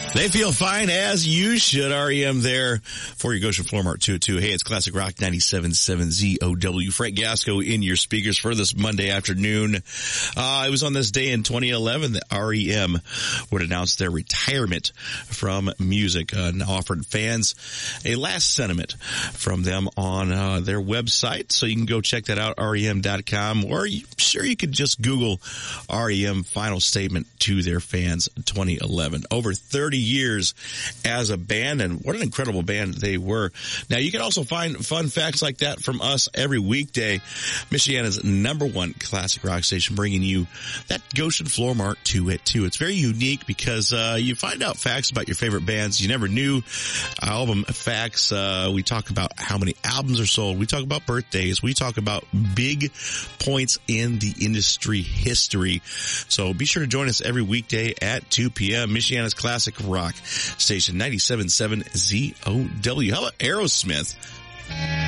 They feel fine, as you should. REM there for your Goshen Floor Mart 202. Hey, it's Classic Rock 97.7 ZOW. Frank Gasco in your speakers for this Monday afternoon. It was on this day in 2011 that REM would announce their retirement from music and offered fans a last sentiment from them on their website. So you can go check that out, rem.com, or you could just Google REM final statement to their fans 2011. Over 30 years as a band, and what an incredible band they were. Now, you can also find fun facts like that from us every weekday. Michiana's #1 classic rock station, bringing you that Goshen Floor Mart 2 at 2. It's very unique because you find out facts about your favorite bands you never knew. Album facts. We talk about how many albums are sold. We talk about birthdays. We talk about big points in the industry history. So be sure to join us every weekday at 2 p.m. Michiana's Classic Rock Station 97.7 ZOW. How about Aerosmith?